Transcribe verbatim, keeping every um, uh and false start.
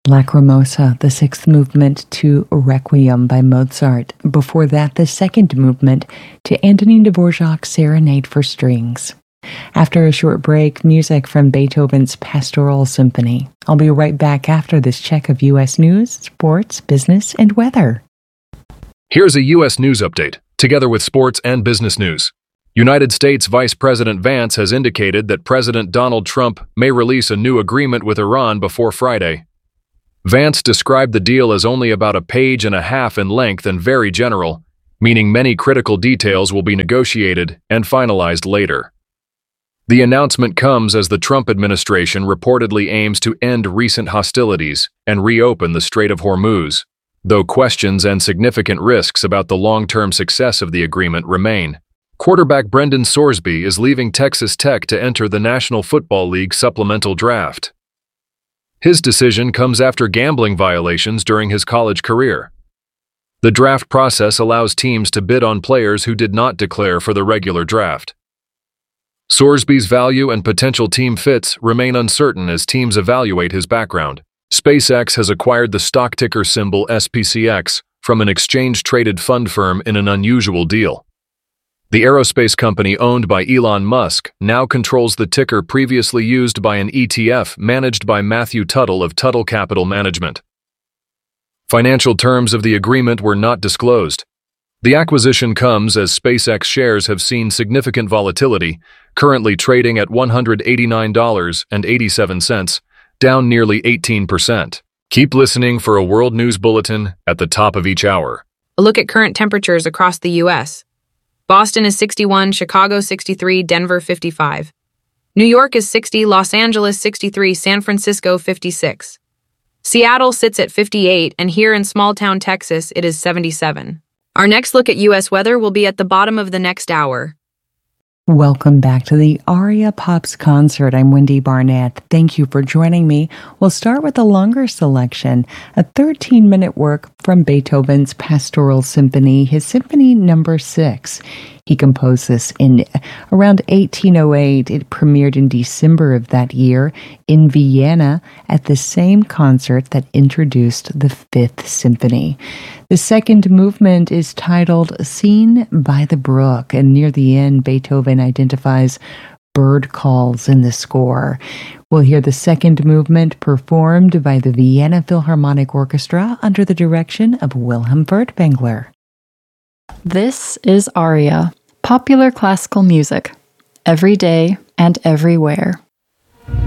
Lacrimosa, the sixth movement to Requiem by Mozart. Before that, the second movement to Antonin Dvorak's Serenade for Strings. After a short break, music from Beethoven's Pastoral Symphony. I'll be right back after this check of U S news, sports, business, and weather. Here's a U S news update, together with sports and business news. United States Vice President Vance has indicated that President Donald Trump may release a new agreement with Iran before Friday. Vance described the deal as only about a page and a half in length and very general, meaning many critical details will be negotiated and finalized later. The announcement comes as the Trump administration reportedly aims to end recent hostilities and reopen the Strait of Hormuz, though questions and significant risks about the long-term success of the agreement remain. Quarterback Brendan Sorsby is leaving Texas Tech to enter the National Football League supplemental draft. His decision comes after gambling violations during his college career. The draft process allows teams to bid on players who did not declare for the regular draft. Sorsby's value and potential team fits remain uncertain as teams evaluate his background. SpaceX has acquired the stock ticker symbol S P C X from an exchange-traded fund firm in an unusual deal. The aerospace company owned by Elon Musk now controls the ticker previously used by an E T F managed by Matthew Tuttle of Tuttle Capital Management. Financial terms of the agreement were not disclosed. The acquisition comes as SpaceX shares have seen significant volatility, currently trading at one hundred eighty-nine dollars and eighty-seven cents, down nearly eighteen percent. Keep listening for a world news bulletin at the top of each hour. A look at current temperatures across the U S Boston is sixty-one, Chicago sixty-three, Denver fifty-five. New York is sixty, Los Angeles sixty-three, San Francisco fifty-six. Seattle sits at fifty-eight, and here in small-town Texas, it is seventy-seven. Our next look at U S weather will be at the bottom of the next hour. Welcome back to the Aria Pops Concert. I'm Wendy Barnett. Thank you for joining me. We'll start with a longer selection, a thirteen-minute work from Beethoven's Pastoral Symphony, his Symphony Number Six. He composed this in around eighteen oh eight. It premiered in December of that year in Vienna at the same concert that introduced the Fifth Symphony. The second movement is titled Scene by the Brook, and near the end, Beethoven identifies bird calls in the score. We'll hear the second movement performed by the Vienna Philharmonic Orchestra under the direction of Wilhelm Furtwängler. This is Aria, popular classical music, every day and everywhere.